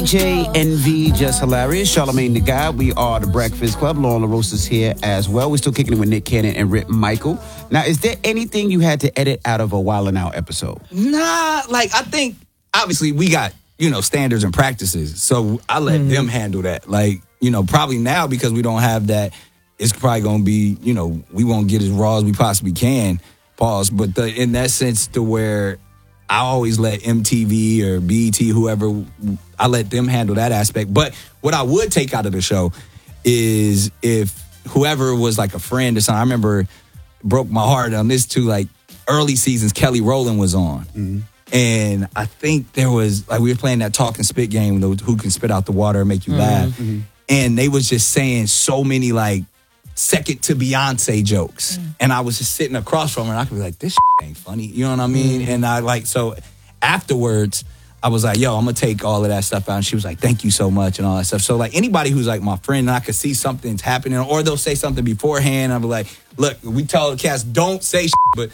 DJ Envy, Just Hilarious, Charlamagne the Guy. We are the Breakfast Club. Lauren LaRosa is here as well. We're still kicking it with Nick Cannon and Rip Michael. Now, is there anything you had to edit out of a Wild 'N Out episode? Nah, like I think obviously we got, standards and practices. So I let them handle that. Like, probably now because we don't have that, it's probably gonna be, we won't get as raw as we possibly can. Pause. But in that sense to where I always let MTV or BET, whoever, I let them handle that aspect. But what I would take out of the show is if whoever was like a friend or something. I remember broke my heart on this too, like early seasons, Kelly Rowland was on. Mm-hmm. And I think there was, like we were playing that talk and spit game, who can spit out the water and make you laugh. Mm-hmm. And they was just saying so many like second to Beyonce jokes. And I was just sitting across from her and I could be like, this shit ain't funny. You know what I mean? And I so afterwards, I was like, yo, I'm going to take all of that stuff out. And she was like, thank you so much and all that stuff. So like anybody who's like my friend and I could see something's happening or they'll say something beforehand. I'll be like, look, we tell the cast, don't say shit, but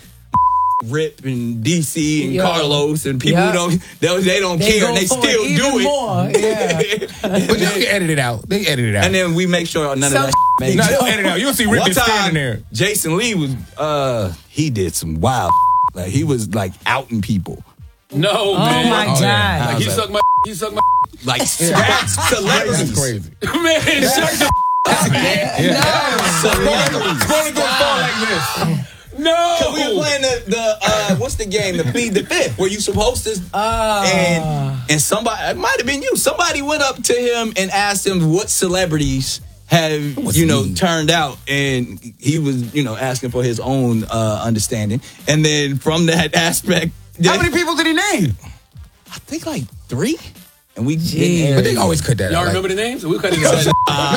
Rip and DC and Carlos and people who they don't care and they still do it. More. Yeah. But they can edit it out. They edit it out. And then we make sure none of that makes No, they'll edit it out. You'll see Rip is standing there. Jason Lee was, he did some wild like he was like outing people. No, man. Oh, my God. Yeah. Like, he sucked my like celebrities. That's crazy. Man, shut the man. Celebrities. Going to go far like this. No. So we were playing the what's the game? The Plead the Fifth, where you supposed to and somebody, it might have been you. Somebody went up to him and asked him what celebrities have turned out, and he was asking for his own understanding. And then from that aspect, how many people did he name? I think like 3. And we but they always cut that out. Y'all remember the names? We cut it out.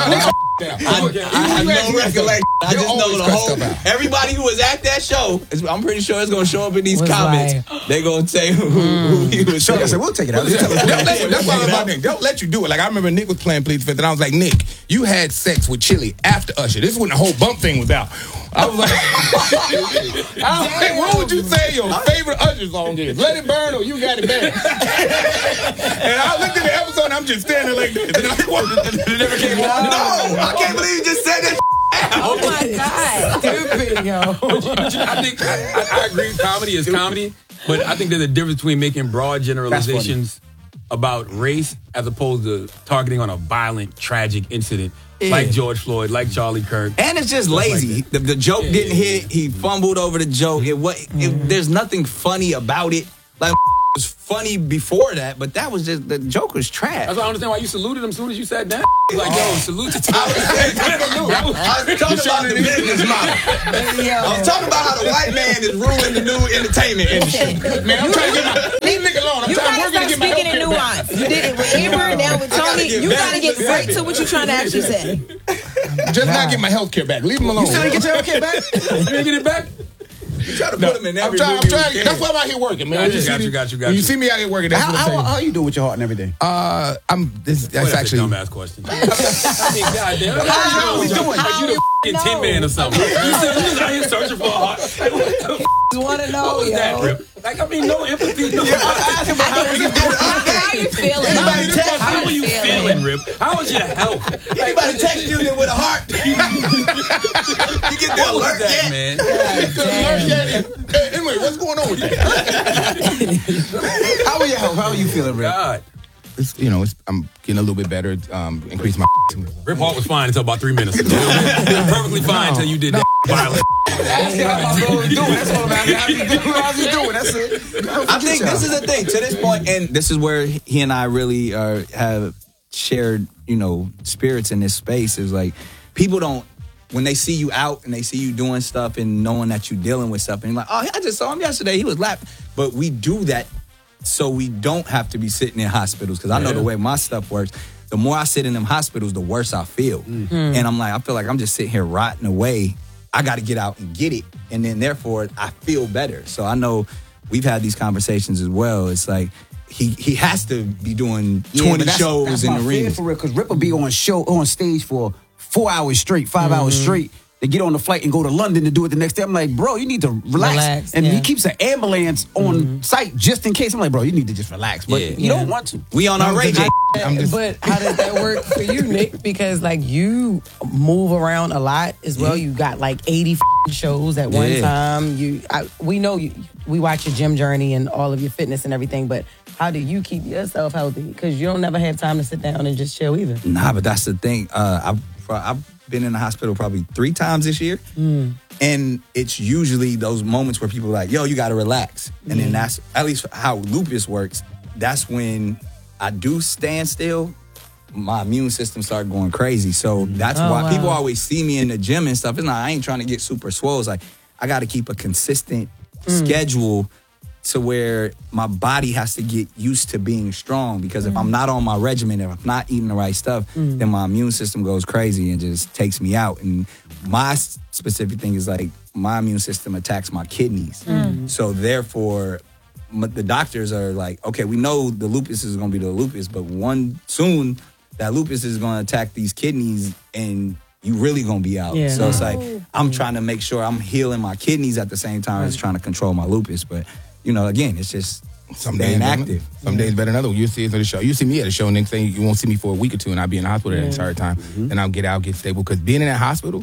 I have no recollection. I just know the whole. Everybody who was at that show, I'm pretty sure it's going to show up in these comments. They're going to say who he was. Sure, I said, we'll take it out. That's why I'm about Nick. Don't let you do it. Like I remember Nick was playing Plead the Fifth, and I was like, Nick, you had sex with Chili after Usher. This is when the whole bump thing was out. I was like, what would you say your favorite Usher song is? Let It Burn or You Got It Bad? And I looked at the episode and I'm just standing like this. And it never came on. No, I can't believe you just said that. Oh my God. Stupid, yo. I think I agree. Comedy is comedy, but I think there's a difference between making broad generalizations about race as opposed to targeting on a violent, tragic incident like George Floyd, like Charlie Kirk. And it's just lazy. Like the joke didn't hit. He fumbled over the joke. There's nothing funny about it. Like it was funny before that, but that was just the joke was trash. That's why I understand why you saluted him as soon as you sat down. Like, yo, salute to Tyler. I was talking about the business model. I was talking about how the white man is ruling the new entertainment industry. Man, I'm trying to get leave nigga alone. I'm trying to work to get my speaking in nuance. You did it with Amber, now with Tony. You gotta get right to what you're trying to actually say. Just not get my health care back. Leave him alone. You still didn't get your health care back? You didn't get it back? You try to put him in every I'm trying. That's why I'm out here working, man. Got you. You see me out here working. That's what I'm saying. How you doing with your heart and everything? That's actually a dumbass question. I mean, goddamn. How you doing? Like you the f***ing Tin Man or something. You said you was out here searching for a heart. Like, what the want to know, what was that, Rip? Like, I mean, no empathy. No. How are you feeling? How are you feeling, Rip? How is your health? Anybody text you with a heart? You get the alert yet? Man. Anyway, what's going on with that? How are your health? How are you feeling, Rip? God. I'm getting a little bit better. Increase my. Rip Hart was fine until about 3 minutes ago. He was perfectly fine until you did that violent. How's he doing? That's it. I think this is the thing. To this point, and this is where he and I really have shared, spirits in this space. Is like people don't. When they see you out and they see you doing stuff and knowing that you're dealing with stuff, and you're like, oh, I just saw him yesterday. He was laughing. But we do that so we don't have to be sitting in hospitals. Because I know the way my stuff works. The more I sit in them hospitals, the worse I feel. Mm-hmm. And I feel like I'm just sitting here rotting away. I got to get out and get it. And then therefore, I feel better. So I know we've had these conversations as well. It's like, he has to be doing 20 shows in the ring. For real, because Rip will be on stage for 4 hours straight, 5 hours straight, They get on the flight and go to London to do it the next day. I'm like, bro, you need to relax. And he keeps an ambulance on site just in case. I'm like, bro, you need to just relax. But you don't want to. We on our Ray J. But how does that work for you, Nick? Because like you move around a lot as well. You got like 80 shows at one time. We know we watch your gym journey and all of your fitness and everything. But how do you keep yourself healthy? Because you don't never have time to sit down and just chill either. Nah, but that's the thing. I've been in the hospital probably 3 times this year. And it's usually those moments where people are like, yo, you got to relax. And then that's at least how lupus works. That's when I do stand still, my immune system started going crazy. So that's why people always see me in the gym and stuff. It's not, I ain't trying to get super swole. It's like, I got to keep a consistent schedule to where my body has to get used to being strong. Because if I'm not on my regimen, if I'm not eating the right stuff, then my immune system goes crazy and just takes me out. And my specific thing is like, my immune system attacks my kidneys. So therefore, the doctors are like, okay, we know the lupus is going to be the lupus, but soon that lupus is going to attack these kidneys and you really going to be out. So it's like, I'm trying to make sure I'm healing my kidneys at the same time as trying to control my lupus. But, you know, again, it's just some days active. Some days better than others. You see us at the show. You see me at the show, and next thing you won't see me for a week or two, and I'll be in the hospital that entire time. And I'll get out, get stable. Because being in that hospital,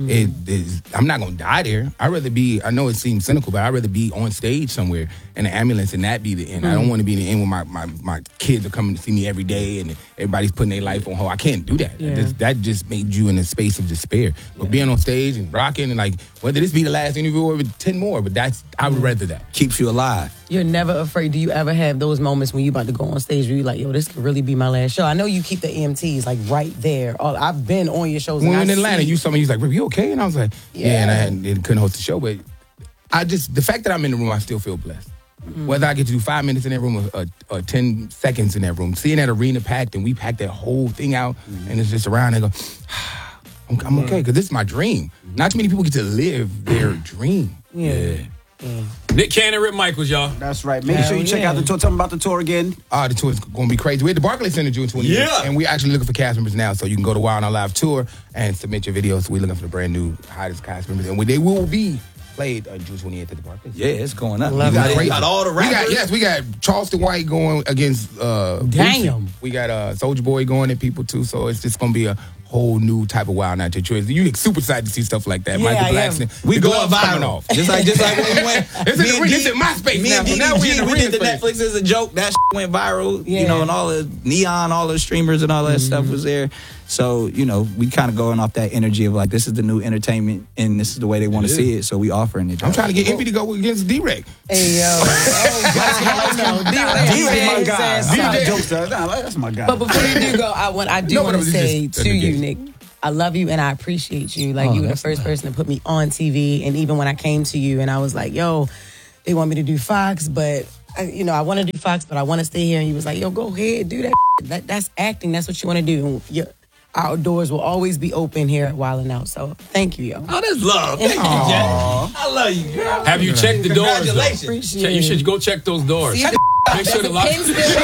I'm not going to die there. I'd rather be, I know it seems cynical, but I'd rather be on stage somewhere in an ambulance and that be the end. I don't want to be in the end when my kids are coming to see me every day and everybody's putting their life on hold. I can't do that. That just made you in a space of despair. But being on stage and rocking and like, whether this be the last interview or 10 more, but I would rather that. Keeps you alive. You're never afraid. Do you ever have those moments when you about to go on stage where you're like, yo, this could really be my last show? I know you keep the EMTs like right there. I've been on your shows. When we were in Atlanta, you saw me, he's like, "Are you okay?" And I was like, yeah, and I couldn't host the show. But the fact that I'm in the room, I still feel blessed. Whether I get to do 5 minutes in that room or 10 seconds in that room, seeing that arena packed and we packed that whole thing out and it's just around and go, I'm okay because this is my dream. Not too many people get to live their dream. Nick Cannon, Rip Michaels, y'all. That's right. Make sure you check out the tour. Tell them about the tour again. The tour is going to be crazy. We're at the Barclays Center June 28th. And we're actually looking for cast members now. So you can go to Wild Out Live Tour and submit your videos. We're looking for the brand new hottest cast members. And they will be played on June 28th at the Barclays. Yeah, it's going up. We got all the rappers. We got Charleston White going against Damn. We got Soulja Boy going at people too. So it's just going to be a whole new type of Wild Night Detroit. You get super excited to see stuff like that. Yeah, Michael Blackson. We going viral. Just like when we went. It's in my space now. So now we did the Netflix as a joke. That went viral. You know, and all the Neon, all the streamers and all that stuff was there. So, you know, we kind of going off that energy of like, this is the new entertainment and this is the way they want to see it. So we offering it. I'm trying to get Envy to go against D-Rec. Hey, yo. D-Rec, my guy. That's my guy. But before you do go, I want to say to you, Nick, I love you and I appreciate you. Like, you were the first person to put me on TV. And even when I came to you and I was like, yo, they want me to do Fox, but, I want to do Fox, but I want to stay here. And you was like, yo, go ahead, do that. That's acting. That's what you want to do. Our doors will always be open here at Wild 'N Out. So thank you, yo. Oh, that's love. Thank you, Jack. I love you, girl. Have you checked the doors? Congratulations. You should go check those doors. Make sure the lock. Jess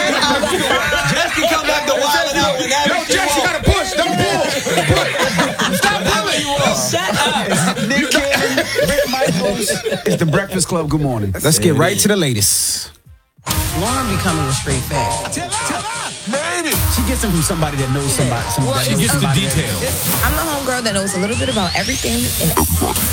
can come back to Wild 'N Out. Yo, Jess, you gotta push. Don't pull. Stop pulling. Shut up. Nick Cannon, Rick Michaels. It's the Breakfast Club. Good morning. Let's get right to the latest. Lauren becoming a straight fact. She gets them from somebody that knows somebody. She gets the details. I'm the homegirl that knows a little bit about everything and